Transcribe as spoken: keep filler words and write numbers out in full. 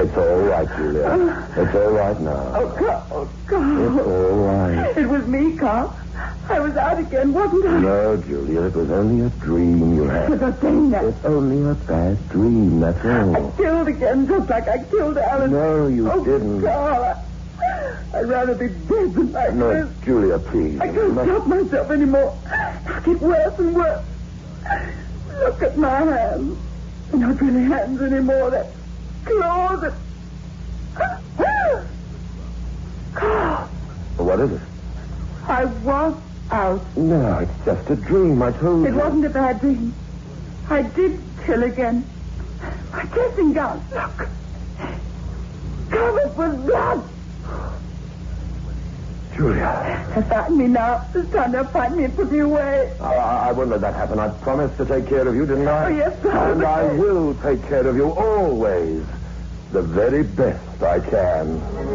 It's all right, Julia. It's all right now. Oh, Carl. Oh, Carl. It's all right. It was me, Carl. I was out again, wasn't I? No, Julia, it was only a dream you had. Without saying that. It's only a bad dream, that's all. I killed again, just like I killed Alan. No, you oh, didn't. Carl, I, I'd rather be dead than like No, this. Julia, please. I can't must... stop myself anymore. I get worse and worse. Look at my hands. They're not really hands anymore. They're claws and... Carl. What is it? I was out. No, it's just a dream, I told you. It wasn't a bad dream. I did kill again. My dressing gown, look. Covered with blood. Julia. They find me now. It's time to find me and put me away. I, I won't let that happen. I promised to take care of you, didn't I? Oh, yes, sir. And I will take care of you always. The very best I can.